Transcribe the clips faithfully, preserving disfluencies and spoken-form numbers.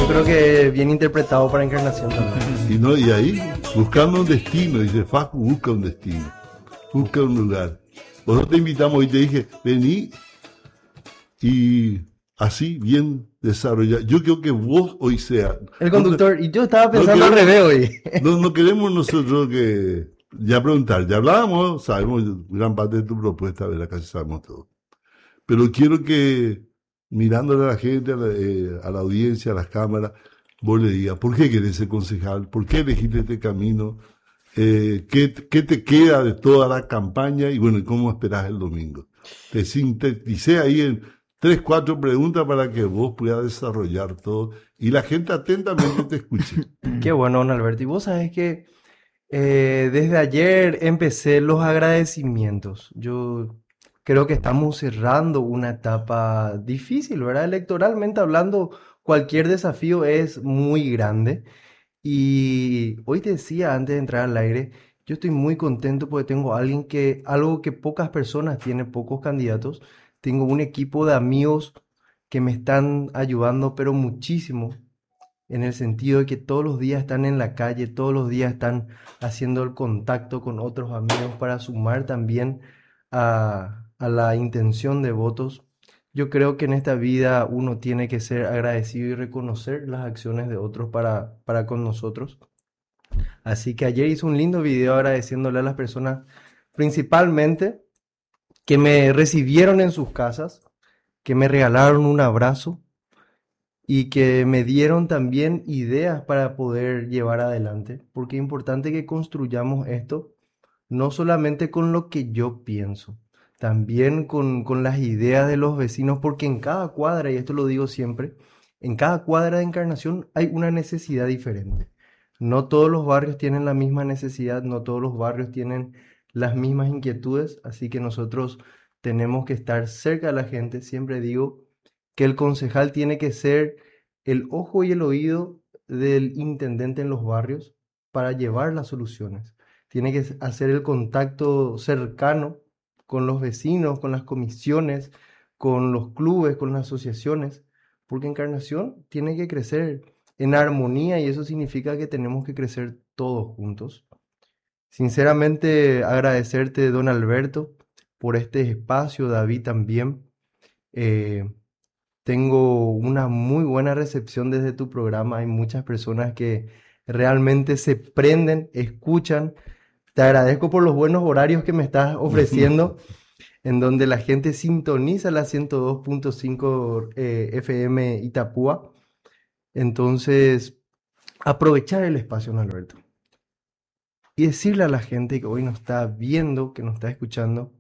creo que bien interpretado para Encarnación también. Y, no, y ahí, buscando un destino, dice Facu, busca un destino, busca un lugar. Nosotros te invitamos y te dije, vení y así, bien desarrollado. Yo creo que vos hoy seas... El conductor, no, y yo estaba pensando no al queremos, revés hoy. No, no queremos nosotros que... Ya preguntar, ya hablábamos, sabemos gran parte de tu propuesta, ¿verdad? Casi sabemos todo. Pero quiero que, mirándole a la gente, a la, eh, a la audiencia, a las cámaras, vos le digas, ¿por qué querés ser concejal? ¿Por qué elegiste este camino? Eh, ¿qué, ¿Qué te queda de toda la campaña? Y bueno, ¿cómo esperás el domingo? Te sinteticé ahí en tres, cuatro preguntas para que vos puedas desarrollar todo y la gente atentamente te escuche. Qué bueno, don Alberto. Y vos sabés que eh, desde ayer empecé los agradecimientos. Yo creo que estamos cerrando una etapa difícil, ¿verdad? Electoralmente hablando, cualquier desafío es muy grande. Y hoy te decía antes de entrar al aire, yo estoy muy contento porque tengo alguien que, algo que pocas personas tienen, pocos candidatos. Tengo un equipo de amigos que me están ayudando, pero muchísimo, en el sentido de que todos los días están en la calle, todos los días están haciendo el contacto con otros amigos para sumar también a, a la intención de votos. Yo creo que en esta vida uno tiene que ser agradecido y reconocer las acciones de otros para, para con nosotros. Así que ayer hice un lindo video agradeciéndole a las personas, principalmente que me recibieron en sus casas, que me regalaron un abrazo y que me dieron también ideas para poder llevar adelante, porque es importante que construyamos esto no solamente con lo que yo pienso, también con, con las ideas de los vecinos, porque en cada cuadra, y esto lo digo siempre, en cada cuadra de Encarnación hay una necesidad diferente. No todos los barrios tienen la misma necesidad, no todos los barrios tienen las mismas inquietudes, así que nosotros tenemos que estar cerca de la gente. Siempre digo que el concejal tiene que ser el ojo y el oído del intendente en los barrios para llevar las soluciones. Tiene que hacer el contacto cercano con los vecinos, con las comisiones, con los clubes, con las asociaciones, porque Encarnación tiene que crecer en armonía y eso significa que tenemos que crecer todos juntos. Sinceramente agradecerte, don Alberto, por este espacio, David también. Eh, Tengo una muy buena recepción desde tu programa. Hay muchas personas que realmente se prenden, escuchan. Te agradezco por los buenos horarios que me estás ofreciendo, en donde la gente sintoniza la ciento dos punto cinco eh, F M Itapúa. Entonces, aprovechar el espacio, don Alberto, y decirle a la gente que hoy nos está viendo, que nos está escuchando,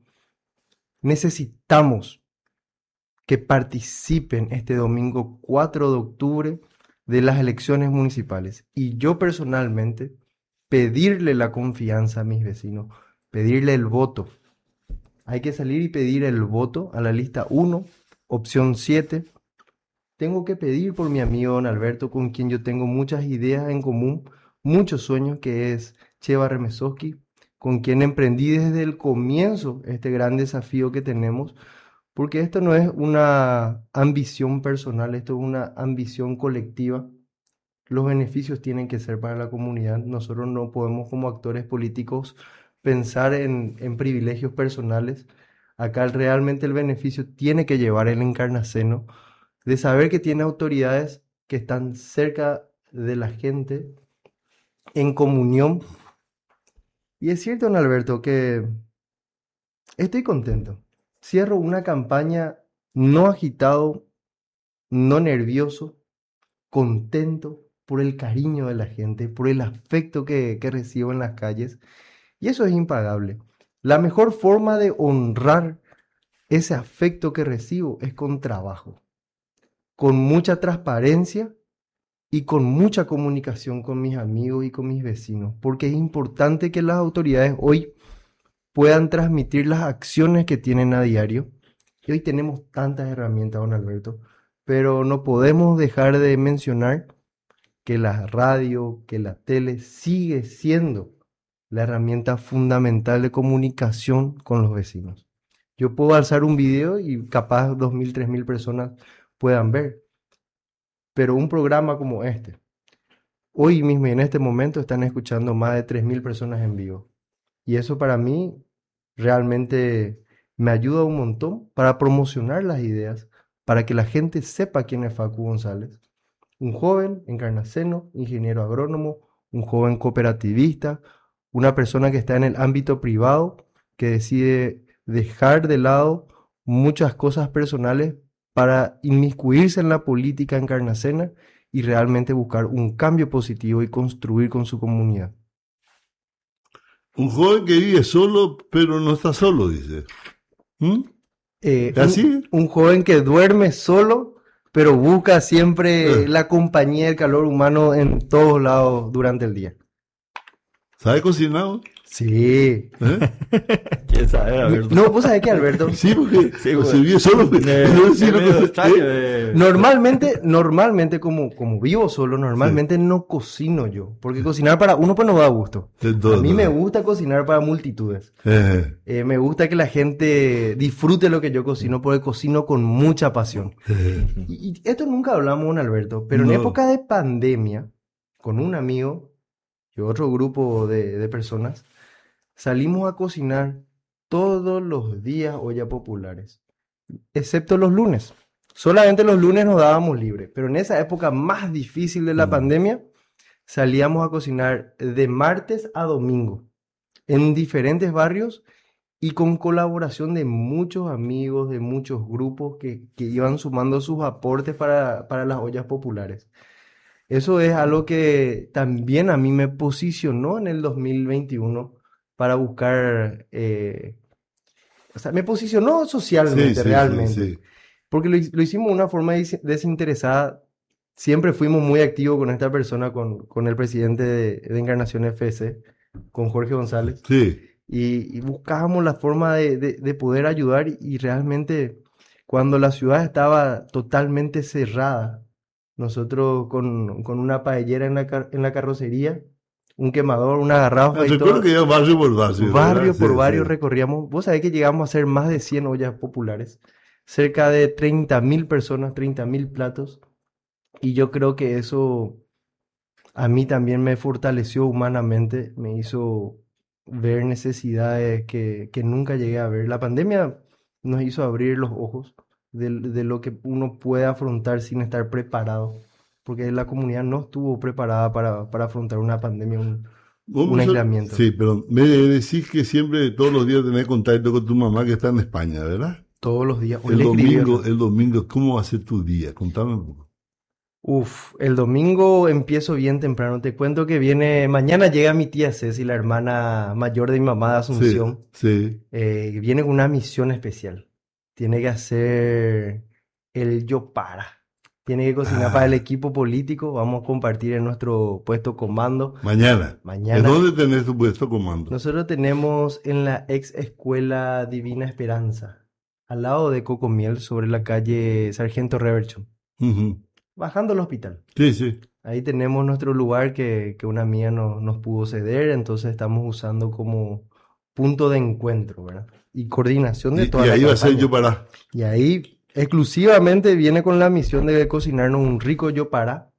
necesitamos que participen este domingo cuatro de octubre de las elecciones municipales. Y yo personalmente pedirle la confianza a mis vecinos, pedirle el voto. Hay que salir y pedir el voto a la lista uno, opción siete. Tengo que pedir por mi amigo don Alberto, con quien yo tengo muchas ideas en común, muchos sueños, que es Cheva Remesoski, con quien emprendí desde el comienzo este gran desafío que tenemos, porque esto no es una ambición personal, esto es una ambición colectiva. Los beneficios tienen que ser para la comunidad. Nosotros no podemos, como actores políticos, pensar en, en privilegios personales. Acá realmente el beneficio tiene que llevar el encarnaceno de saber que tiene autoridades que están cerca de la gente, en comunión. Y es cierto, don Alberto, que estoy contento. Cierro una campaña no agitado, no nervioso, contento por el cariño de la gente, por el afecto que, que recibo en las calles. Y eso es impagable. La mejor forma de honrar ese afecto que recibo es con trabajo, con mucha transparencia y con mucha comunicación con mis amigos y con mis vecinos, porque es importante que las autoridades hoy puedan transmitir las acciones que tienen a diario. Y hoy tenemos tantas herramientas, don Alberto, pero no podemos dejar de mencionar que la radio, que la tele sigue siendo la herramienta fundamental de comunicación con los vecinos. Yo puedo alzar un video y capaz dos mil, tres mil personas puedan ver, pero un programa como este, hoy mismo y en este momento están escuchando más de tres mil personas en vivo. Y eso para mí realmente me ayuda un montón para promocionar las ideas, para que la gente sepa quién es Facu González. Un joven encarnaceno, ingeniero agrónomo, un joven cooperativista, una persona que está en el ámbito privado, que decide dejar de lado muchas cosas personales para inmiscuirse en la política encarnacena y realmente buscar un cambio positivo y construir con su comunidad. Un joven que vive solo, pero no está solo, dice. ¿Mm? Eh, ¿Es así? un, un joven que duerme solo, pero busca siempre Eh, la compañía y el calor humano en todos lados durante el día. ¿Sabe cocinar? Sí. ¿Eh? ¿Quién sabe, Mi- Alberto? No, vos sabés que Alberto, Sí, porque Sí, no pues. se vive solo. Eh, pero sí es lo medio que- extraño, ¿eh? eh. normalmente, normalmente como, como vivo solo, normalmente no cocino yo, porque cocinar para uno pues no da gusto. De A todo, mí me todo. gusta cocinar para multitudes. Eh, Eh, me gusta que la gente disfrute lo que yo cocino, porque cocino con mucha pasión. eh, Y, y esto nunca hablamos con Alberto, pero en no. época de pandemia, con un amigo y otro grupo de, de personas, salimos a cocinar todos los días ollas populares, excepto los lunes. Solamente los lunes nos dábamos libre, pero en esa época más difícil de la Mm. pandemia, salíamos a cocinar de martes a domingo en diferentes barrios y con colaboración de muchos amigos, de muchos grupos que, que iban sumando sus aportes para, para las ollas populares. Eso es algo que también a mí me posicionó en el dos mil veintiuno para buscar, eh, o sea, me posicionó Sí, socialmente sí, sí, realmente, sí. porque lo, hi- lo hicimos de una forma des- desinteresada. Siempre fuimos muy activos con esta persona, con, con el presidente de, de Encarnación F C, con Jorge González, Sí. y, y buscábamos la forma de, de- de poder ayudar y, y realmente cuando la ciudad estaba totalmente cerrada, nosotros con, con una paellera en la, car- en la carrocería, un quemador, una Ah, garrafa y recuerdo todo, que iba barrio por barrio, ¿verdad? barrio Sí, por barrio sí. recorríamos. Vos sabés que llegamos a hacer más de cien ollas populares, cerca de treinta mil personas, treinta mil platos, y yo creo que eso a mí también me fortaleció humanamente, me hizo ver necesidades que, que nunca llegué a ver. La pandemia nos hizo abrir los ojos de, de lo que uno puede afrontar sin estar preparado, porque la comunidad no estuvo preparada para, para afrontar una pandemia, un, Vos un me so- aislamiento. Sí, pero me decís que siempre, todos los días tenés contacto con tu mamá que está en España, ¿verdad? Todos los días. Hoy El le escribí, o domingo, sea, el domingo, ¿cómo va a ser tu día? Contame un poco. uf, el domingo empiezo bien temprano. Te cuento que viene, mañana llega mi tía Ceci, la hermana mayor de mi mamá de Sí, Asunción. sí. Eh, viene con una misión especial. Tiene que hacer el Yo Para. Tiene que cocinar para el Ah, equipo político. Vamos a compartir en nuestro puesto comando mañana. ¿En mañana. dónde tenés tu puesto comando? Nosotros tenemos en la ex escuela Divina Esperanza, al lado de Cocomiel, sobre la calle Sargento Reverchon, Ujú. bajando al hospital. Sí, sí. Ahí tenemos nuestro lugar que, que una amiga no- nos pudo ceder, entonces estamos usando como punto de encuentro, ¿verdad? Y coordinación de Y, toda y la ahí va a ser campaña. yo para. Y ahí exclusivamente viene con la misión de cocinarnos un rico yo para.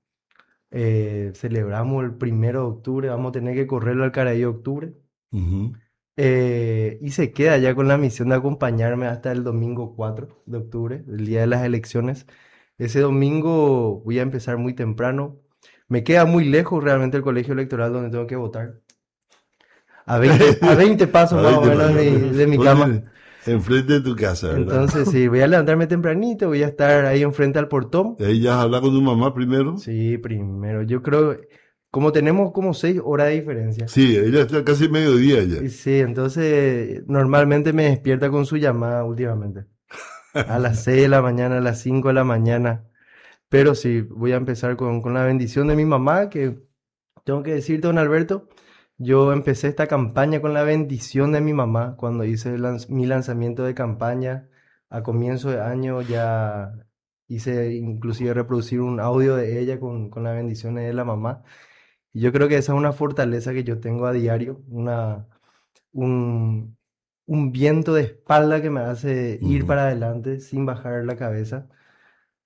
Eh, celebramos el primero de octubre, vamos a tener que correrlo al Caraí de octubre. Ujú. Eh, y se queda ya con la misión de acompañarme hasta el domingo cuatro de octubre, el día de las elecciones. Ese domingo voy a empezar muy temprano. Me queda muy lejos realmente el colegio electoral donde tengo que votar. A veinte, a veinte pasos A más o veinte menos de mi, pasos. de mi Vos cama. tenés enfrente de tu casa, ¿verdad? Entonces, sí, voy a levantarme tempranito, voy a estar ahí enfrente al portón. Y ahí ya hablar con tu mamá primero. Sí, primero. Yo creo, como tenemos como seis horas de diferencia. Sí, ella está casi mediodía ya. Y sí, entonces normalmente me despierta con su llamada últimamente. A las seis de la mañana, a las cinco de la mañana. Pero sí, voy a empezar con, con la bendición de mi mamá, que tengo que decirte, don Alberto, yo empecé esta campaña con la bendición de mi mamá. Cuando hice el lanz- mi lanzamiento de campaña a comienzo de año, ya hice inclusive reproducir un audio de ella con, con las bendiciones de la mamá. Y yo creo que esa es una fortaleza que yo tengo a diario, una, un, un viento de espalda que me hace ir Ujú. para adelante sin bajar la cabeza.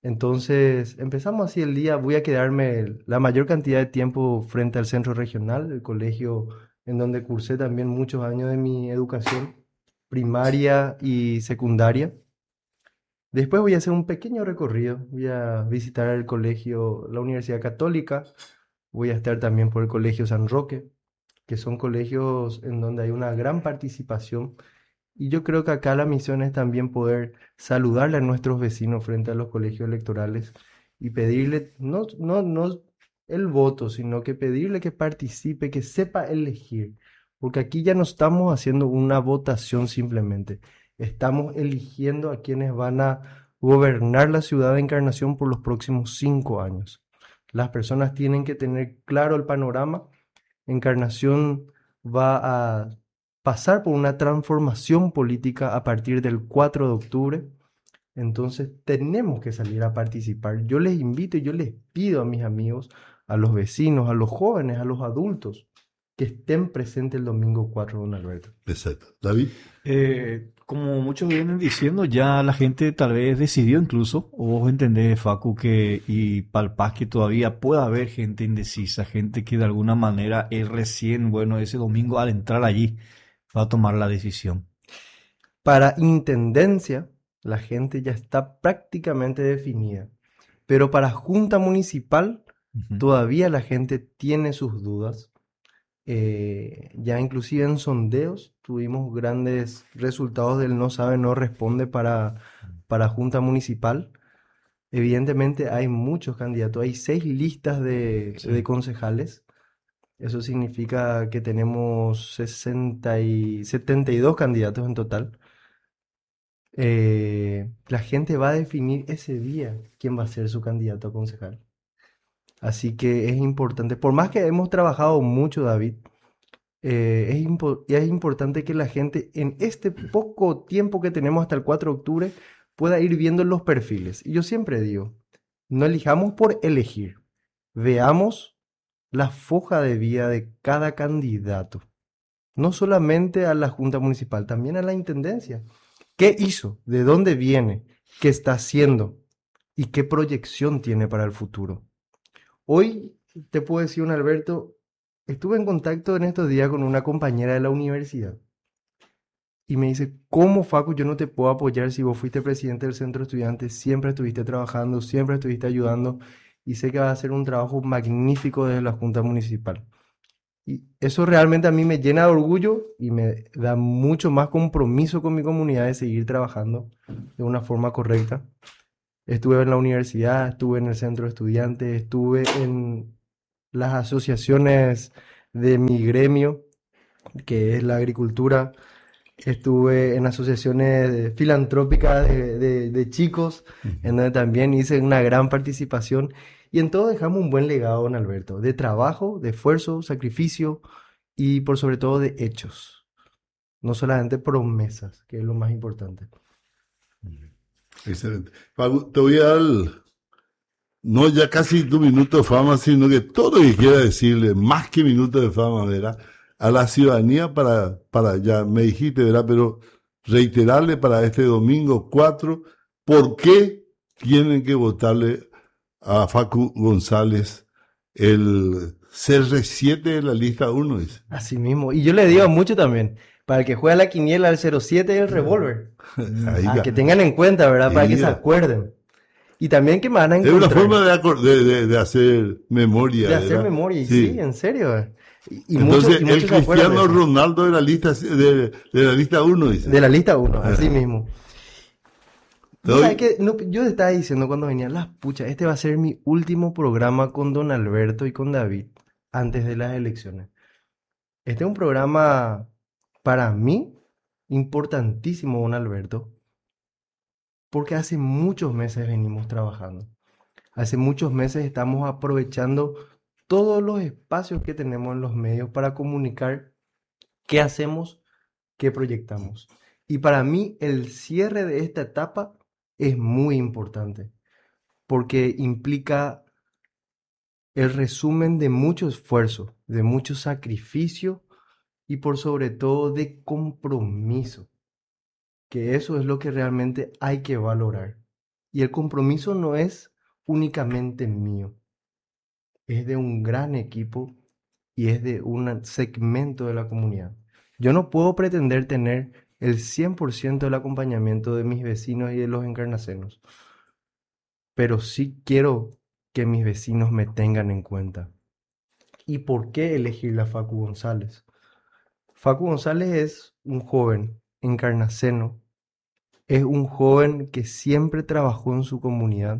Entonces empezamos así el día, voy a quedarme la mayor cantidad de tiempo frente al centro regional, el colegio en donde cursé también muchos años de mi educación primaria y secundaria. Después voy a hacer un pequeño recorrido, voy a visitar el colegio, la Universidad Católica, voy a estar también por el Colegio San Roque, que son colegios en donde hay una gran participación. Y yo creo que acá la misión es también poder saludarle a nuestros vecinos frente a los colegios electorales y pedirle, no, no, no el voto, sino que pedirle que participe, que sepa elegir. Porque aquí ya no estamos haciendo una votación simplemente, estamos eligiendo a quienes van a gobernar la ciudad de Encarnación por los próximos cinco años. Las personas tienen que tener claro el panorama. Encarnación va a pasar por una transformación política a partir del cuatro de octubre. Entonces tenemos que salir a participar. Yo les invito y yo les pido a mis amigos, a los vecinos, a los jóvenes, a los adultos, que estén presentes el domingo cuatro, don Alberto. Exacto. David. Eh, como muchos vienen diciendo, ya la gente tal vez decidió incluso, o vos entendés, Facu, que y palpás que todavía pueda haber gente indecisa, gente que de alguna manera es recién, bueno, ese domingo al entrar allí va a tomar la decisión. Para intendencia, la gente ya está prácticamente definida, pero para junta municipal Ujú. todavía la gente tiene sus dudas. Eh, ya inclusive en sondeos tuvimos grandes resultados del no sabe, no responde para, para junta municipal. Evidentemente hay muchos candidatos, hay seis listas de, Sí. de concejales. Eso significa que tenemos sesenta y, setenta y dos candidatos en total. Eh, la gente va a definir ese día quién va a ser su candidato a concejal. Así que es importante, por más que hemos trabajado mucho, David, eh, es, impo- es importante que la gente en este poco tiempo que tenemos hasta el cuatro de octubre pueda ir viendo los perfiles. Y yo siempre digo, no elijamos por elegir, veamos la foja de vida de cada candidato, no solamente a la Junta Municipal, también a la Intendencia. ¿Qué hizo? ¿De dónde viene? ¿Qué está haciendo? ¿Y qué proyección tiene para el futuro? Hoy te puedo decir, un Alberto, estuve en contacto en estos días con una compañera de la universidad y me dice, ¿cómo, Facu, yo no te puedo apoyar si vos fuiste presidente del centro de estudiantes, siempre estuviste trabajando, siempre estuviste ayudando y sé que vas a hacer un trabajo magnífico desde la Junta Municipal? Y eso realmente a mí me llena de orgullo y me da mucho más compromiso con mi comunidad de seguir trabajando de una forma correcta. Estuve en la universidad, estuve en el centro de estudiantes, estuve en las asociaciones de mi gremio, que es la agricultura. Estuve en asociaciones filantrópicas de, de- de chicos, en donde también hice una gran participación. Y en todo dejamos un buen legado, don Alberto, de trabajo, de esfuerzo, sacrificio y por sobre todo de hechos. No solamente promesas, que es lo más importante. Excelente. Facu, te voy a dar, no ya casi tu minuto de fama, sino que todo lo que quiera decirle, más que minuto de fama, ¿verdad? A la ciudadanía para, para, ya me dijiste, ¿verdad? Pero reiterarle para este domingo cuatro, ¿por qué tienen que votarle a Facu González, el C R siete de la lista uno, dice? Así mismo. Y yo le digo mucho también, para el que juega la quiniela, el cero siete y el revólver. Ahí Ah, ya. que tengan en cuenta, ¿verdad? Para que se Mira. acuerden. Y también que me van a Es una encontrar. forma de, acor- de, de- de hacer memoria, De hacer ¿verdad? memoria, y sí, Sí. en serio. eh. Y, y muchos, Entonces, y el muchos se acuerdan de Cristiano eso. Ronaldo de la lista de, de la lista uno, dice. De la lista uno, así mismo. Te ¿Vos doy- sabés qué? No, yo te estaba diciendo cuando venía, las puchas, este va a ser mi último programa con don Alberto y con David antes de las elecciones. Este es un programa para mí importantísimo, don Alberto, porque hace muchos meses venimos trabajando. Hace muchos meses estamos aprovechando todos los espacios que tenemos en los medios para comunicar qué hacemos, qué proyectamos. Y para mí el cierre de esta etapa es muy importante, porque implica el resumen de mucho esfuerzo, de mucho sacrificio y por sobre todo de compromiso, que eso es lo que realmente hay que valorar. Y el compromiso no es únicamente mío, es de un gran equipo y es de un segmento de la comunidad. Yo no puedo pretender tener el cien por ciento del acompañamiento de mis vecinos y de los encarnacenos, pero sí quiero que mis vecinos me tengan en cuenta. ¿Y por qué elegir a Facu González? Facu González es un joven encarnaceno, es un joven que siempre trabajó en su comunidad,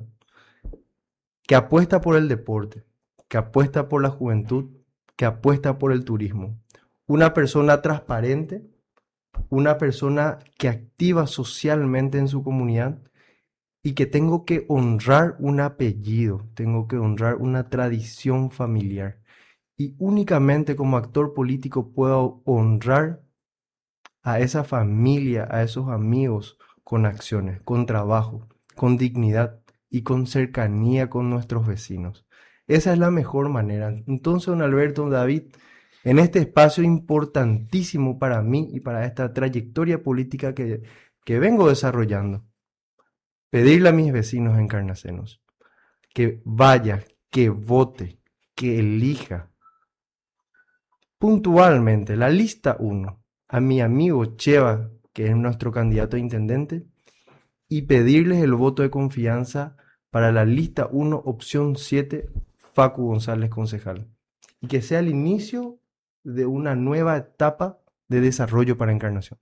que apuesta por el deporte, que apuesta por la juventud, que apuesta por el turismo. Una persona transparente, una persona que activa socialmente en su comunidad y que tengo que honrar un apellido, tengo que honrar una tradición familiar. Y únicamente como actor político puedo honrar a esa familia, a esos amigos con acciones, con trabajo, con dignidad y con cercanía con nuestros vecinos. Esa es la mejor manera. Entonces, don Alberto, David, en este espacio importantísimo para mí y para esta trayectoria política que, que vengo desarrollando, pedirle a mis vecinos encarnacenos que vaya, que vote, que elija puntualmente la lista uno a mi amigo Cheva, que es nuestro candidato a intendente, y pedirles el voto de confianza para la lista uno, opción siete, Facu González, concejal. Y que sea el inicio de una nueva etapa de desarrollo para Encarnación.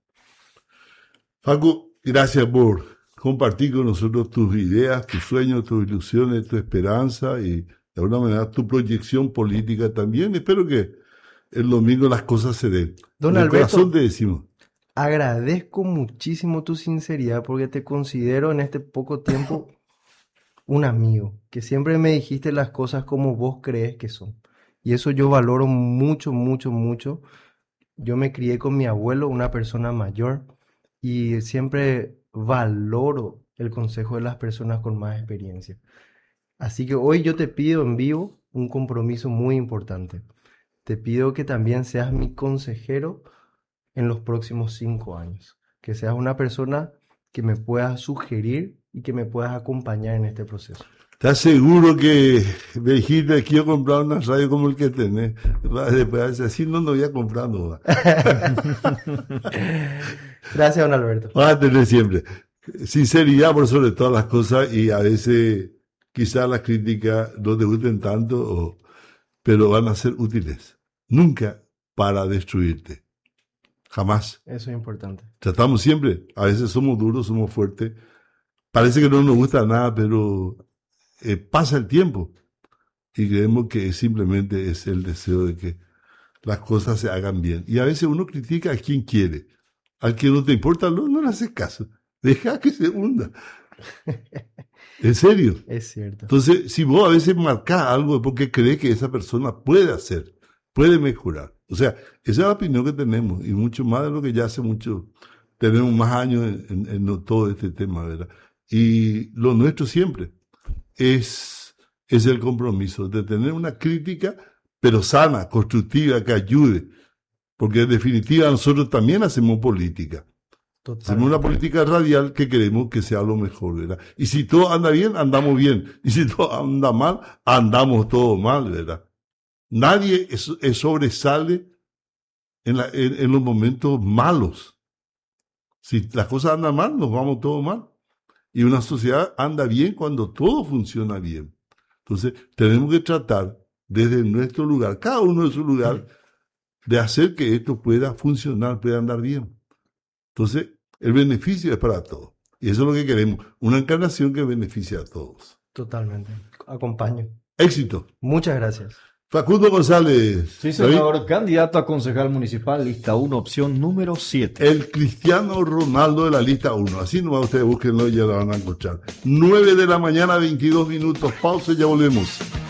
Facu, gracias por compartir con nosotros tus ideas, tus sueños, tus ilusiones, tu esperanza y de alguna manera tu proyección política también. Espero que el domingo las cosas se den. Don De Alberto, corazón te decimos. agradezco muchísimo tu sinceridad porque te considero en este poco tiempo un amigo, que siempre me dijiste las cosas como vos crees que son. Y eso yo valoro mucho, mucho, mucho. Yo me crié con mi abuelo, una persona mayor, y siempre valoro el consejo de las personas con más experiencia. Así que hoy yo te pido en vivo un compromiso muy importante. Te pido que también seas mi consejero en los próximos cinco años. Que seas una persona que me puedas sugerir y que me puedas acompañar en este proceso. ¿Estás seguro que me dijiste quiero comprar una radio como el que tenés? Después así no, no voy a comprar, no. Gracias, don Alberto. Vas a tener siempre sinceridad por sobre todas las cosas y a veces quizás las críticas no te gusten tanto, o, pero van a ser útiles. Nunca para destruirte. Jamás. Eso es importante. Tratamos siempre. A veces somos duros, somos fuertes. Parece que no nos gusta nada, pero eh, pasa el tiempo y creemos que simplemente es el deseo de que las cosas se hagan bien. Y a veces uno critica a quien quiere. Al que no te importa, no, no le haces caso. Deja que se hunda. En serio. Es cierto. Entonces, si vos a veces marcás algo es porque crees que esa persona puede hacer, puede mejorar. O sea, esa es la opinión que tenemos, y mucho más de lo que ya hace mucho, tenemos más años en, en, en todo este tema, ¿verdad? Y lo nuestro siempre es, es el compromiso de tener una crítica, pero sana, constructiva, que ayude. Porque en definitiva nosotros también hacemos política. Totalmente. Hacemos una política radial que queremos que sea lo mejor, ¿verdad? Y si todo anda bien, andamos bien. Y si todo anda mal, andamos todo mal, ¿verdad? Nadie es, es sobresale en, la, en, en los momentos malos. Si las cosas andan mal, nos vamos todos mal. Y una sociedad anda bien cuando todo funciona bien. Entonces, tenemos que tratar desde nuestro lugar, cada uno de su lugar, de hacer que esto pueda funcionar, pueda andar bien. Entonces, el beneficio es para todos. Y eso es lo que queremos, una encarnación que beneficie a todos. Totalmente. Acompaño. Éxito. Muchas gracias. Facundo González. Sí, señor. David. Candidato a concejal municipal, lista uno, opción número siete. El Cristiano Ronaldo de la lista uno. Así nomás ustedes búsquenlo y ya lo van a encontrar. nueve de la mañana, veintidós minutos. Pausa y ya volvemos.